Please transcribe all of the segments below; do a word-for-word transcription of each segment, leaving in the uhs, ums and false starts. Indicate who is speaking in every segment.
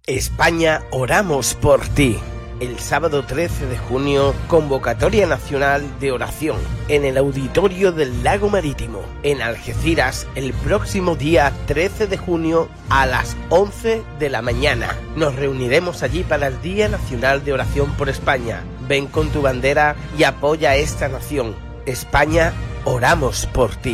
Speaker 1: España, oramos por ti. El sábado trece de junio, convocatoria nacional de oración en el auditorio del Lago Marítimo, en Algeciras, el próximo día trece de junio a las once de la mañana. Nos reuniremos allí para el Día Nacional de Oración por España. Ven con tu bandera y apoya a esta nación. España, oramos por ti.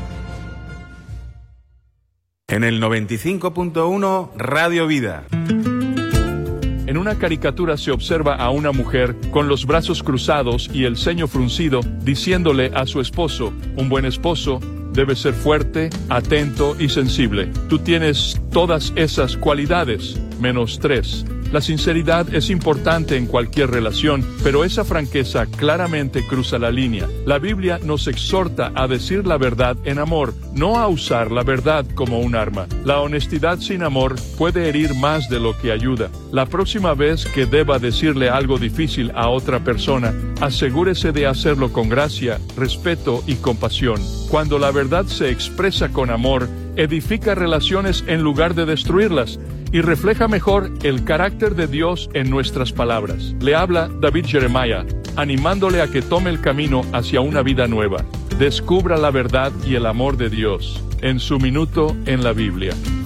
Speaker 2: En el noventa y cinco punto uno, Radio Vida.
Speaker 3: En una caricatura se observa a una mujer con los brazos cruzados y el ceño fruncido diciéndole a su esposo: un buen esposo debe ser fuerte, atento y sensible. Tú tienes todas esas cualidades, menos tres. La sinceridad es importante en cualquier relación, pero esa franqueza claramente cruza la línea. La Biblia nos exhorta a decir la verdad en amor, no a usar la verdad como un arma. La honestidad sin amor puede herir más de lo que ayuda. La próxima vez que deba decirle algo difícil a otra persona, asegúrese de hacerlo con gracia, respeto y compasión. Cuando la verdad se expresa con amor, edifica relaciones en lugar de destruirlas y refleja mejor el carácter de Dios en nuestras palabras. Le habla David Jeremiah, animándole a que tome el camino hacia una vida nueva. Descubra la verdad y el amor de Dios en su minuto en la Biblia.